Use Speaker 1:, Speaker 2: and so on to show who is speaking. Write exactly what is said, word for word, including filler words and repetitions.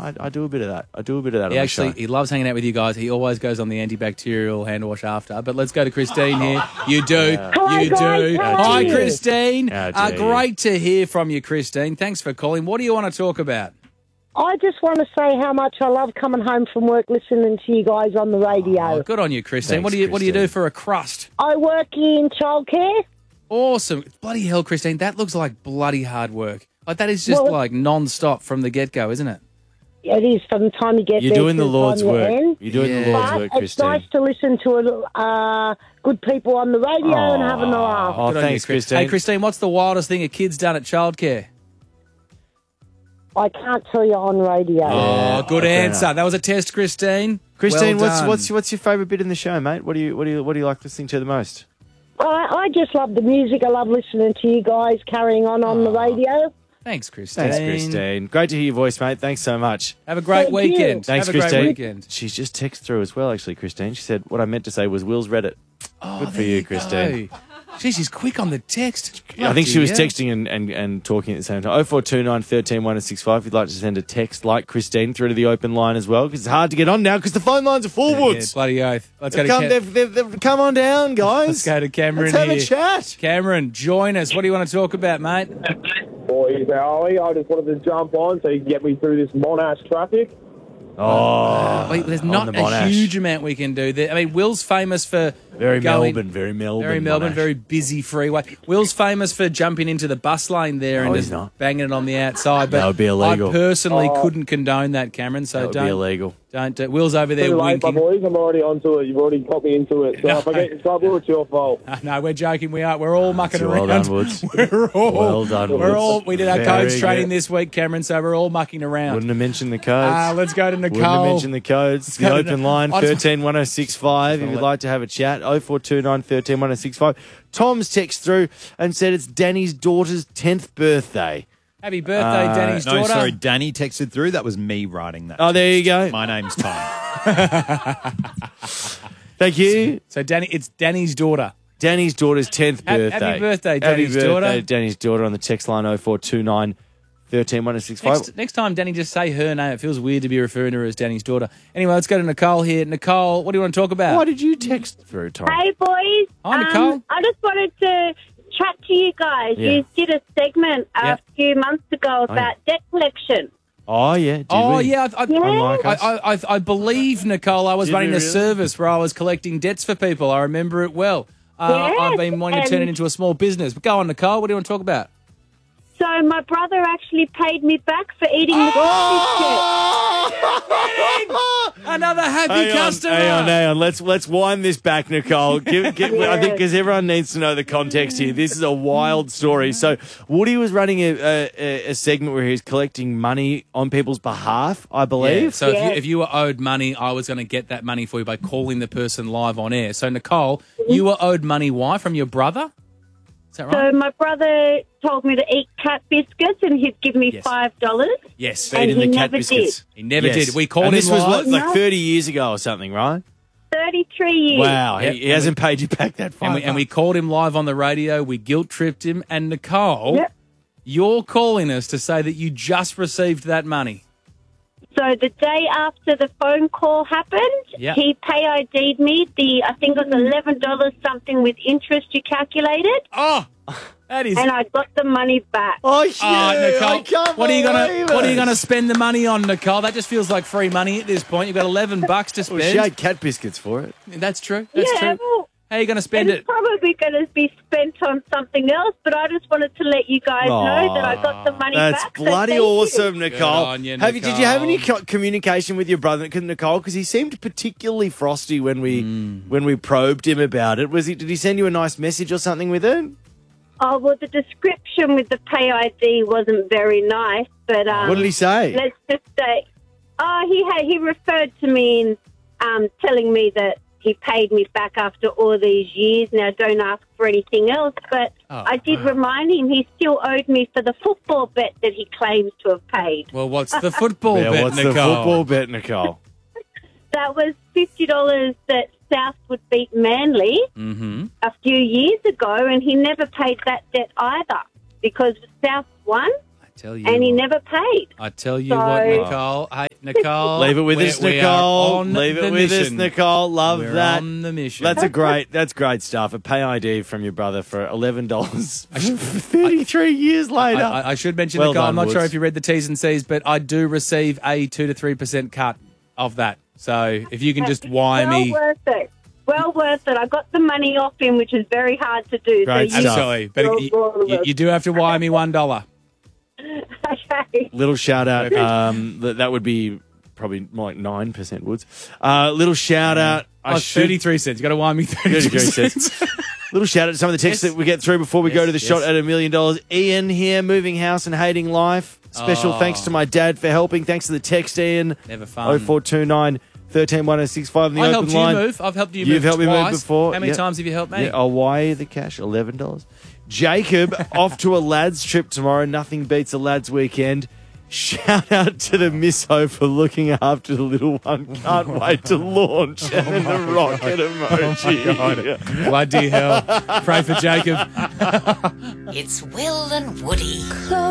Speaker 1: I, I do a bit of that. I do a bit of that.
Speaker 2: He
Speaker 1: on
Speaker 2: actually
Speaker 1: the show.
Speaker 2: he loves hanging out with you guys. He always goes on the antibacterial hand wash after. But let's go to Christine here. You do,
Speaker 3: Hi,
Speaker 2: you
Speaker 3: guys.
Speaker 2: do.
Speaker 3: How
Speaker 2: Hi,
Speaker 3: are you?
Speaker 2: Christine.
Speaker 1: How
Speaker 2: Uh,
Speaker 1: dare you.
Speaker 2: great to hear from you, Christine. Thanks for calling. What do you want to talk about?
Speaker 3: I just want to say how much I love coming home from work listening to you guys on the radio.
Speaker 2: Oh, good on you, Christine.
Speaker 1: Thanks,
Speaker 2: what do you What do you do
Speaker 1: Christine.
Speaker 2: for a crust?
Speaker 3: I work in childcare.
Speaker 2: Awesome. Bloody hell, Christine. That looks like bloody hard work. Like that is just
Speaker 3: Well-
Speaker 2: like non-stop from the get-go, isn't it?
Speaker 3: It is from the time you get
Speaker 1: You're
Speaker 3: there
Speaker 1: doing
Speaker 3: to
Speaker 1: the Lord's
Speaker 3: time you
Speaker 1: work.
Speaker 3: end.
Speaker 1: You're doing
Speaker 2: Yeah.
Speaker 1: the Lord's
Speaker 3: But
Speaker 1: work,
Speaker 3: it's
Speaker 1: Christine.
Speaker 3: nice to listen to a, uh, good people on the radio and having a laugh.
Speaker 1: Oh,
Speaker 2: Good on
Speaker 1: thanks,
Speaker 2: you, Chris.
Speaker 1: Christine.
Speaker 2: Hey, Christine, what's the wildest thing a kid's done at childcare?
Speaker 3: I can't tell you on radio.
Speaker 2: Oh, good
Speaker 1: fair
Speaker 2: answer.
Speaker 1: enough.
Speaker 2: That was a test, Christine.
Speaker 1: Christine,
Speaker 2: Well
Speaker 1: what's
Speaker 2: done.
Speaker 1: what's what's your favourite bit in the show, mate? What do you what do you what do you like listening to the most?
Speaker 3: I, I just love the music. I love listening to you guys carrying on on the radio.
Speaker 2: Thanks, Christine.
Speaker 1: Thanks, Christine. Great to hear your voice, mate. Thanks so much.
Speaker 2: Have a great
Speaker 3: Thank you.
Speaker 2: weekend.
Speaker 1: Thanks,
Speaker 2: Have a
Speaker 1: Christine.
Speaker 2: great weekend.
Speaker 1: She's just texted through as well, actually, Christine. She said, what I meant to say was Will's read it.
Speaker 2: Oh,
Speaker 1: Good for
Speaker 2: there
Speaker 1: you,
Speaker 2: you
Speaker 1: Christine.
Speaker 2: go. Jeez, she's quick on the text.
Speaker 1: I think she was
Speaker 2: Bloody hell.
Speaker 1: texting and, and, and talking at the same time. oh four two nine, one three, one oh six five if you'd like to send a text like Christine through to the open line as well, because it's hard to get on now because the phone lines are full,
Speaker 2: Yeah,
Speaker 1: Woods.
Speaker 2: bloody oath. Let's go
Speaker 1: They've
Speaker 2: to
Speaker 1: come,
Speaker 2: Cam-
Speaker 1: they've, they've, they've come on down, guys.
Speaker 2: Let's go to Cameron
Speaker 1: Let's have
Speaker 2: here.
Speaker 1: a chat.
Speaker 2: Cameron, join us. What do you want to talk about, mate?
Speaker 4: Boys, how are you? I just wanted to jump on so you can get me through this Monash traffic.
Speaker 1: Oh,
Speaker 2: Wait, there's
Speaker 1: on
Speaker 2: not
Speaker 1: the
Speaker 2: a
Speaker 1: Monash.
Speaker 2: huge amount we can do there. I mean, Will's famous for
Speaker 1: Very
Speaker 2: going,
Speaker 1: Melbourne, very Melbourne.
Speaker 2: very Melbourne,
Speaker 1: Monash.
Speaker 2: very busy freeway. Will's famous for jumping into the bus lane there
Speaker 1: No,
Speaker 2: and
Speaker 1: he's
Speaker 2: just
Speaker 1: not.
Speaker 2: banging it on the outside. But
Speaker 1: That would be illegal.
Speaker 2: I personally
Speaker 4: Oh.
Speaker 2: couldn't condone that, Cameron. So
Speaker 1: That would
Speaker 2: don't,
Speaker 1: be illegal.
Speaker 2: don't do Will's over there
Speaker 4: Too late, my
Speaker 2: winking.
Speaker 4: boys. I'm already onto it. You've already got me into it. So
Speaker 2: No.
Speaker 4: if I get in trouble, it's your fault.
Speaker 2: No, we're joking. We are. We're all mucking
Speaker 1: So
Speaker 2: around.
Speaker 1: well done, Woods.
Speaker 2: We're all.
Speaker 1: Well done,
Speaker 2: We're
Speaker 1: Woods.
Speaker 2: all. We did our
Speaker 1: Very
Speaker 2: codes training
Speaker 1: good.
Speaker 2: this week, Cameron. So we're all mucking around.
Speaker 1: Wouldn't have mentioned the codes.
Speaker 2: Uh, let's go to Nicole.
Speaker 1: Wouldn't have mentioned the codes. The
Speaker 2: go to
Speaker 1: open
Speaker 2: the-
Speaker 1: line,
Speaker 2: I just-
Speaker 1: thirteen one oh six five. If you'd like to have a chat, oh four two nine, one three, one oh six five. Tom's text through and said it's Danny's daughter's tenth birthday.
Speaker 2: Happy birthday,
Speaker 1: Uh,
Speaker 2: Danny's
Speaker 5: No,
Speaker 2: daughter.
Speaker 5: sorry, Danny texted through. That was me writing that.
Speaker 1: Oh, there you go.
Speaker 5: My name's Tom.
Speaker 1: Thank you.
Speaker 2: So Danny, it's Danny's daughter.
Speaker 1: Danny's daughter's tenth
Speaker 2: Ha-
Speaker 1: birthday.
Speaker 2: happy birthday,
Speaker 1: Happy
Speaker 2: Danny's
Speaker 1: birthday,
Speaker 2: daughter.
Speaker 1: Danny's daughter on the text line oh four two nine, one three, one oh six five.
Speaker 2: Next, next time, Danny, just say her name. It feels weird to be referring to her as Danny's daughter. Anyway, let's go to Nicole here. Nicole, what do you want to talk about?
Speaker 1: Why did you text through, Tom?
Speaker 6: Hey, boys.
Speaker 2: Hi, Nicole.
Speaker 6: Um, I just wanted to chat to you guys.
Speaker 1: Yeah.
Speaker 6: You did a segment
Speaker 2: Yeah.
Speaker 6: a few months ago about debt collection.
Speaker 1: Oh, yeah. Did
Speaker 2: oh,
Speaker 1: we?
Speaker 2: yeah. I, I,
Speaker 1: Unlike
Speaker 2: I,
Speaker 1: us.
Speaker 2: I, I, I believe, Nicole, I was
Speaker 1: Did
Speaker 2: running
Speaker 1: we
Speaker 2: a
Speaker 1: really?
Speaker 2: service where I was collecting debts for people. I remember it well. Uh,
Speaker 6: Yes,
Speaker 2: I've been wanting to turn it
Speaker 6: and-
Speaker 2: into a small business. But go on, Nicole. What do you want to talk about?
Speaker 6: So my brother actually paid me back for eating the
Speaker 2: Another happy
Speaker 1: Hang on,
Speaker 2: customer.
Speaker 1: hang on, hang on. Let's let's wind this back, Nicole. Give, give, I think because everyone needs to know the context here. This is a wild story. So Woody was running a, a, a segment where he was collecting money on people's behalf, I
Speaker 2: Yeah,
Speaker 1: believe.
Speaker 2: so if, you,
Speaker 6: Yes.
Speaker 2: if you were owed money, I was going to get that money for you by calling the person live on air. So, Nicole, you were owed money. Why? From your brother? Is that right?
Speaker 6: So my brother told me to eat cat biscuits and he'd give me
Speaker 2: Yes.
Speaker 6: five dollars.
Speaker 2: Yes.
Speaker 6: And
Speaker 1: Feeding
Speaker 6: he
Speaker 1: the cat
Speaker 6: never
Speaker 1: biscuits.
Speaker 2: He never
Speaker 1: Yes.
Speaker 2: did. We called
Speaker 1: and
Speaker 2: him
Speaker 1: this was
Speaker 2: live.
Speaker 1: what, like
Speaker 6: No.
Speaker 1: thirty years ago or something, right?
Speaker 6: Thirty-three years.
Speaker 1: Wow,
Speaker 2: Yep.
Speaker 1: he, he hasn't paid you back that far.
Speaker 2: And we, and we called him live on the radio. We guilt tripped him. And Nicole,
Speaker 6: Yep.
Speaker 2: you're calling us to say that you just received that money.
Speaker 6: So the day after the phone call happened,
Speaker 2: Yeah.
Speaker 6: he pay I D'd me the I think it was eleven dollars something with interest you calculated,
Speaker 2: Oh, that is.
Speaker 6: and I got the money back.
Speaker 1: Oh, shit.
Speaker 2: Oh, Nicole,
Speaker 1: I can't
Speaker 2: what are you gonna
Speaker 1: believe
Speaker 2: what are you
Speaker 1: it.
Speaker 2: gonna spend the money on, Nicole? That just feels like free money at this point. You've got eleven bucks to
Speaker 1: Well,
Speaker 2: spend.
Speaker 1: she ate cat biscuits for it.
Speaker 2: That's true. That's
Speaker 6: yeah,
Speaker 2: true.
Speaker 6: well,
Speaker 2: How are you going to spend
Speaker 6: it's
Speaker 2: it?
Speaker 6: probably going to be spent on something else, but I just wanted to let you guys know that I got the money
Speaker 1: That's
Speaker 6: back. so
Speaker 1: bloody
Speaker 6: thank you.
Speaker 1: awesome, Nicole.
Speaker 2: on you,
Speaker 1: have you, did you have any
Speaker 2: Nicole.
Speaker 1: co- communication with your brother, Nicole? Because he seemed particularly frosty when we when we probed him about it. Was he? Did he send you a nice message or something with it?
Speaker 6: Oh, well, the description with the pay I D wasn't very nice, but um,
Speaker 1: What did he say?
Speaker 6: let's just say, oh, he had, he referred to me in um, telling me that he paid me back after all these years. Now, don't ask for anything else, but
Speaker 2: Oh,
Speaker 6: I did remind him he still owed me for the football bet that he claims to have paid.
Speaker 2: Well, what's the football
Speaker 1: Yeah,
Speaker 2: bet,
Speaker 1: what's
Speaker 2: Nicole?
Speaker 1: the football bet, Nicole?
Speaker 6: That was fifty dollars that South would beat Manly
Speaker 2: Mm-hmm.
Speaker 6: a few years ago, and he never paid that debt either because South won
Speaker 2: I tell you,
Speaker 6: and he
Speaker 2: what.
Speaker 6: never paid.
Speaker 2: I tell you
Speaker 6: So-
Speaker 2: what, Nicole. Hey, Nicole.
Speaker 1: Leave it with
Speaker 2: we-
Speaker 1: us,
Speaker 2: we are
Speaker 1: Nicole.
Speaker 2: on
Speaker 1: Leave it
Speaker 2: the
Speaker 1: with us,
Speaker 2: mission.
Speaker 1: Nicole. Love
Speaker 2: We're
Speaker 1: that.
Speaker 2: on the mission.
Speaker 1: That's a great. That's great stuff. A pay I D from your brother for eleven dollars. Thirty-three years later.
Speaker 2: I, I- I should mention,
Speaker 1: Well
Speaker 2: Nicole,
Speaker 1: done,
Speaker 2: I'm not
Speaker 1: Woods.
Speaker 2: sure if you read the T's and C's, but I do receive a two to three percent cut of that. So if you can just wire
Speaker 6: well
Speaker 2: me.
Speaker 6: worth it. Well worth it. I got the money off him, which is very hard to do.
Speaker 1: Great
Speaker 6: so you,
Speaker 1: stuff.
Speaker 2: Absolutely. But you, you, you do have to wire me one dollar.
Speaker 6: okay.
Speaker 1: Little shout out. Um, that, that would be probably more like nine percent. Woods. Uh, little shout out. I
Speaker 2: Oh,
Speaker 1: should-
Speaker 2: thirty-three cents. You got to wire me thirty-three
Speaker 1: thirty-three
Speaker 2: cents.
Speaker 1: Little shout out to some of the texts
Speaker 2: Yes.
Speaker 1: that we get through before we go
Speaker 2: Yes,
Speaker 1: to the
Speaker 2: yes.
Speaker 1: shot at a million dollars. Ian here, moving house and hating life. Special
Speaker 2: Oh.
Speaker 1: thanks to my dad for helping. Thanks to the text, Ian.
Speaker 2: Never fun.
Speaker 1: oh four two nine, one three one oh six five in the
Speaker 2: I
Speaker 1: open
Speaker 2: helped
Speaker 1: line.
Speaker 2: you move. I've helped you
Speaker 1: You've
Speaker 2: move
Speaker 1: helped me move
Speaker 2: twice.
Speaker 1: before.
Speaker 2: How many
Speaker 1: Yep.
Speaker 2: times have you helped me?
Speaker 1: Yeah, I'll wire you the cash, eleven dollars. Jacob, off to a lads trip tomorrow. Nothing beats a lads weekend. Shout out to the misso for looking after the little one. Can't wait to launch. And then the rocket emoji.
Speaker 2: Bloody hell. Pray for Jacob.
Speaker 7: It's Will and Woody.